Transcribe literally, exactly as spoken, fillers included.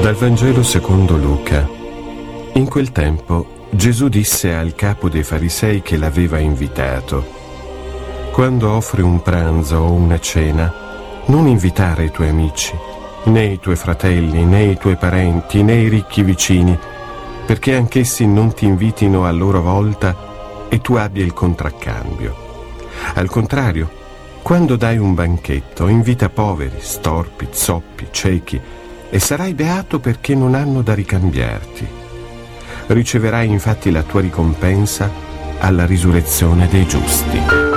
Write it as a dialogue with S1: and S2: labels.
S1: Dal Vangelo secondo Luca. In quel tempo Gesù disse al capo dei farisei che l'aveva invitato: quando offri un pranzo o una cena, non invitare i tuoi amici, né i tuoi fratelli, né i tuoi parenti, né i ricchi vicini, perché anch'essi non ti invitino a loro volta e tu abbia il contraccambio. Al contrario, quando dai un banchetto, invita poveri, storpi, zoppi, ciechi, e sarai beato perché non hanno da ricambiarti. Riceverai infatti la tua ricompensa alla risurrezione dei giusti.